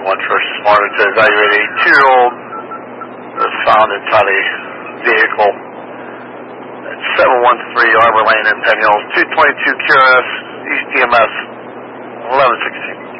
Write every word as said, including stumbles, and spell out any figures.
one first responder to evaluate a two-year-old that was found inside a vehicle at seven one three Arbor Lane in Penn Hills, two twenty-two Q R S, East E M S, eleven sixteen.